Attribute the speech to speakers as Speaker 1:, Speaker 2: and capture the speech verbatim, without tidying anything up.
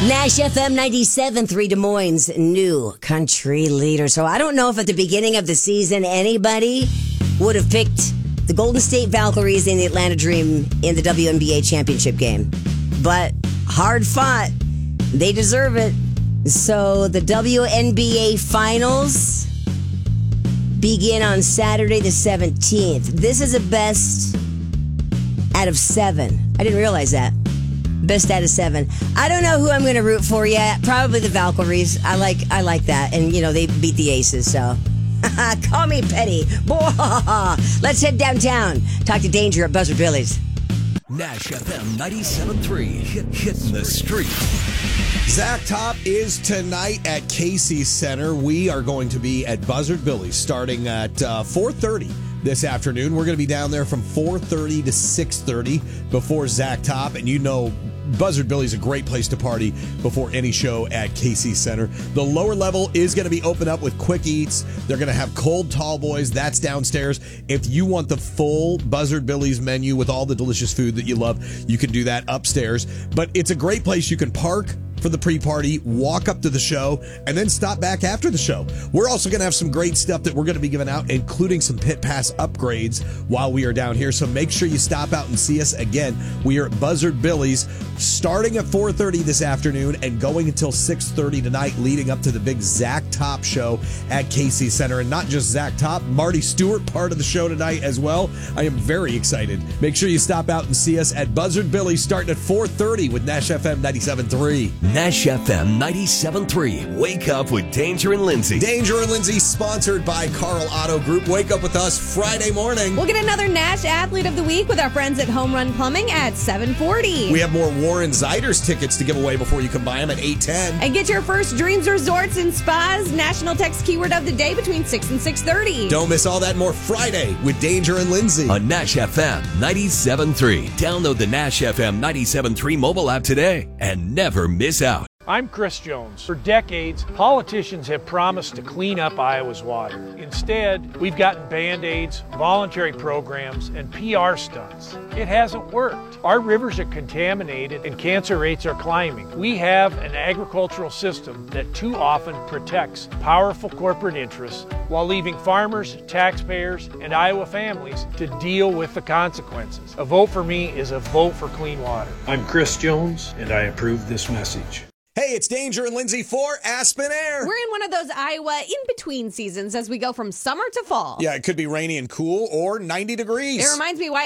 Speaker 1: Nash F M ninety-seven point three, Des Moines' new country leader. So I don't know if at the beginning of the season anybody would have picked the Golden State Valkyries and the Atlanta Dream in the W N B A championship game. But hard fought. They deserve it. So the W N B A finals begin on Saturday the seventeenth. This is a best out of seven. I didn't realize that. Best out of seven. I don't know who I'm going to root for yet. Probably the Valkyries. I like I like that. And, you know, they beat the Aces, so. Call me petty. Let's head downtown. Talk to Danger at Buzzard Billy's.
Speaker 2: Nash F M ninety-seven point three, hit, hitting the street.
Speaker 3: Zach Top is tonight at Casey Center. We are going to be at Buzzard Billy's starting at uh, four thirty this afternoon. We're going to be down there from four thirty to six thirty before Zach Top. And you know, Buzzard Billy's a great place to party before any show at Casey Center. The lower level is going to be open up with quick eats. They're going to have cold tall boys. That's downstairs. If you want the full Buzzard Billy's menu with all the delicious food that you love, you can do that upstairs. But it's a great place. You can park for the pre-party, walk up to the show, and then stop back after the show. We're also going to have some great stuff that we're going to be giving out, including some Pit Pass upgrades while we are down here. So make sure you stop out and see us. Again, we are at Buzzard Billy's starting at four thirty this afternoon and going until six thirty tonight, leading up to the big Zach Top show at Casey Center. And not just Zach Top, Marty Stewart, part of the show tonight as well. I am very excited. Make sure you stop out and see us at Buzzard Billy's starting at four thirty with Nash F M ninety-seven point three.
Speaker 2: Nash F M ninety-seven point three. Wake up with Danger and Lindsay.
Speaker 3: Danger and Lindsay, sponsored by Carl Auto Group. Wake up with us Friday morning.
Speaker 4: We'll get another Nash Athlete of the Week with our friends at Home Run Plumbing at seven forty.
Speaker 3: We have more Warren Ziders tickets to give away before you can buy them at eight ten.
Speaker 4: And get your first Dreams Resorts and Spas National Text Keyword of the Day between six and six thirty.
Speaker 3: Don't miss all that and more Friday with Danger and Lindsay
Speaker 2: on Nash F M ninety-seven point three. Download the Nash F M ninety-seven point three mobile app today and never miss out.
Speaker 5: I'm Chris Jones. For decades, politicians have promised to clean up Iowa's water. Instead, we've gotten Band-Aids, voluntary programs, and P R stunts. It hasn't worked. Our rivers are contaminated and cancer rates are climbing. We have an agricultural system that too often protects powerful corporate interests while leaving farmers, taxpayers, and Iowa families to deal with the consequences. A vote for me is a vote for clean water.
Speaker 6: I'm Chris Jones, and I approve this message.
Speaker 3: Hey, it's Danger and Lindsay for Aspen Air.
Speaker 4: We're in one of those Iowa in-between seasons as we go from summer to fall.
Speaker 3: Yeah, it could be rainy and cool or ninety degrees.
Speaker 4: It reminds me why